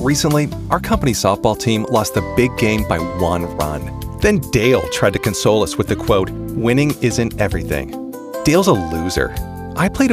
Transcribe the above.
Recently, our company softball team lost the big game by 1 run. Then Dale tried to console us with the quote, "Winning isn't everything." Dale's a loser. I played a